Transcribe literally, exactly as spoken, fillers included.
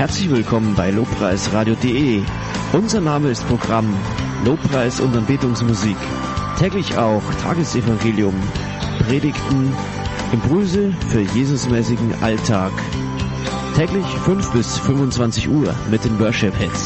Herzlich willkommen bei lobpreisradio punkt de. Unser Name ist Programm Lobpreis und Anbetungsmusik. Täglich auch Tagesevangelium, Predigten, Impulse für Jesusmäßigen Alltag. Täglich fünf bis fünfundzwanzig Uhr mit den Worship Hits.